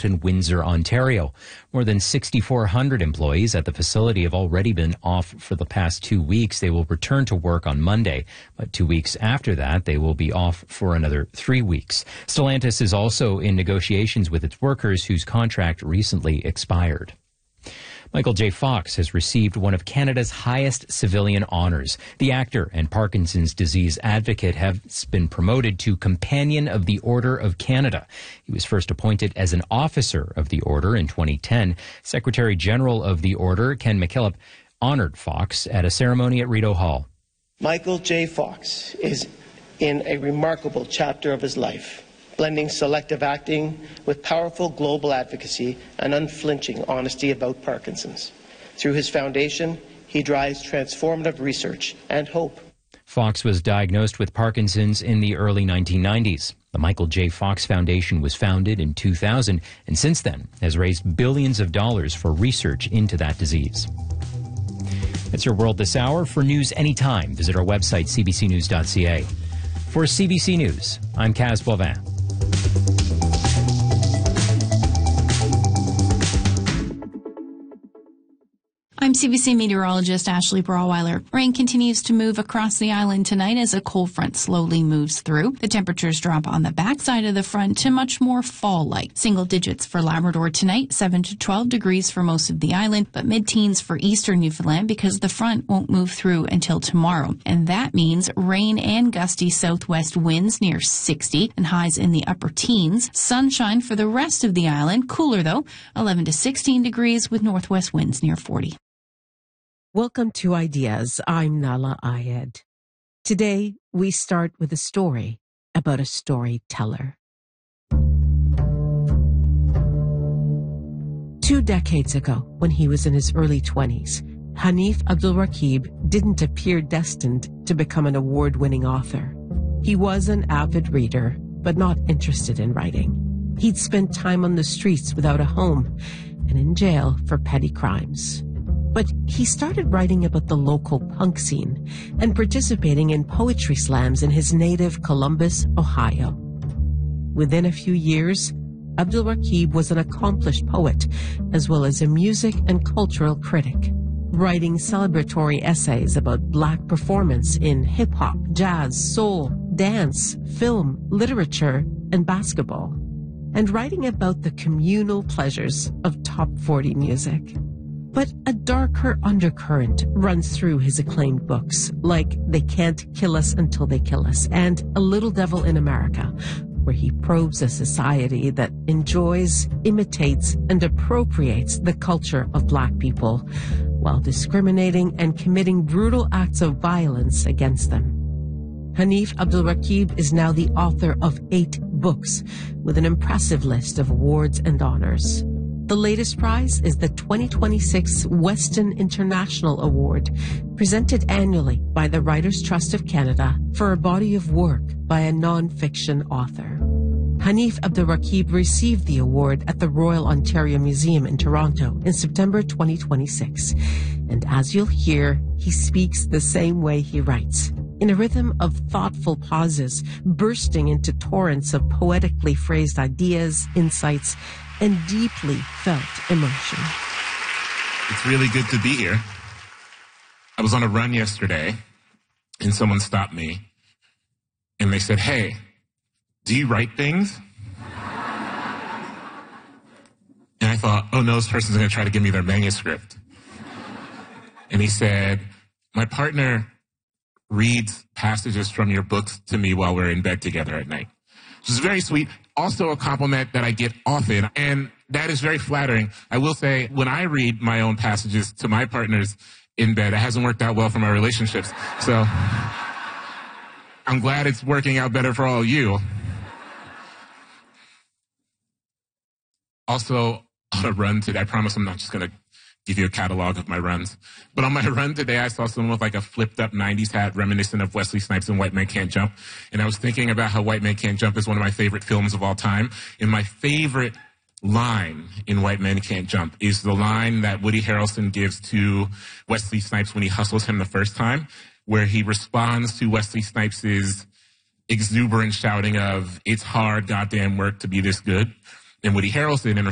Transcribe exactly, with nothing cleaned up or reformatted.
plant in Windsor, Ontario. More than six thousand four hundred employees at the facility have already been off for the past two weeks. They will return to work on Monday, but two weeks after that, they will be off for another three weeks. Stellantis is also in negotiations with its workers whose contract recently expired. Michael J. Fox has received one of Canada's highest civilian honors. The actor and Parkinson's disease advocate has been promoted to Companion of the Order of Canada. He was first appointed as an officer of the Order in twenty ten. Secretary General of the Order, Ken McKillop, honored Fox at a ceremony at Rideau Hall. Michael J. Fox is in a remarkable chapter of his life, blending selective acting with powerful global advocacy and unflinching honesty about Parkinson's. Through his foundation, he drives transformative research and hope. Fox was diagnosed with Parkinson's in the early nineteen nineties. The Michael J. Fox Foundation was founded in two thousand and since then has raised billions of dollars for research into that disease. That's your World This Hour. For news anytime, visit our website, c b c news dot c a. For C B C News, I'm Kaz Boivin. I'm C B C meteorologist Ashley Brawweiler. Rain continues to move across the island tonight as a cold front slowly moves through. The temperatures drop on the backside of the front to much more fall-like. Single digits for Labrador tonight, seven to twelve degrees for most of the island, but mid-teens for eastern Newfoundland because the front won't move through until tomorrow. And that means rain and gusty southwest winds near sixty and highs in the upper teens. Sunshine for the rest of the island, cooler though, eleven to sixteen degrees with northwest winds near forty. Welcome to Ideas. I'm Nala Ayed. Today, we start with a story about a storyteller. Two decades ago, when he was in his early twenties, Hanif Abdulraqib didn't appear destined to become an award-winning author. He was an avid reader, but not interested in writing. He'd spent time on the streets without a home and in jail for petty crimes. But he started writing about the local punk scene and participating in poetry slams in his native Columbus, Ohio. Within a few years, Abdulraqib was an accomplished poet, as well as a music and cultural critic, writing celebratory essays about black performance in hip-hop, jazz, soul, dance, film, literature, and basketball, and writing about the communal pleasures of top forty music. But a darker undercurrent runs through his acclaimed books, like They Can't Kill Us Until They Kill Us and A Little Devil in America, where he probes a society that enjoys, imitates, and appropriates the culture of black people, while discriminating and committing brutal acts of violence against them. Hanif Abdulraqib is now the author of eight books, with an impressive list of awards and honors. The latest prize is the twenty twenty-six Weston International Award, presented annually by the Writers' Trust of Canada for a body of work by a non-fiction author. Hanif Abdulraqib received the award at the Royal Ontario Museum in Toronto in September twenty twenty-six. And as you'll hear, he speaks the same way he writes, in a rhythm of thoughtful pauses, bursting into torrents of poetically phrased ideas, insights, and deeply felt emotion. It's really good to be here. I was on a run yesterday, and someone stopped me, and they said, "Hey, do you write things?" And I thought, oh no, this person's going to try to give me their manuscript. And he said, "My partner reads passages from your books to me while we're in bed together at night." Which is very sweet. Also a compliment that I get often, and that is very flattering. I will say, when I read my own passages to my partners in bed, it hasn't worked out well for my relationships. So I'm glad it's working out better for all of you. Also, on a run today, I promise I'm not just going to give you a catalog of my runs. But on my run today, I saw someone with like a flipped up nineties hat reminiscent of Wesley Snipes in White Man Can't Jump. And I was thinking about how White Man Can't Jump is one of my favorite films of all time. And my favorite line in White Man Can't Jump is the line that Woody Harrelson gives to Wesley Snipes when he hustles him the first time, where he responds to Wesley Snipes' exuberant shouting of, "It's hard goddamn work to be this good." And Woody Harrelson, in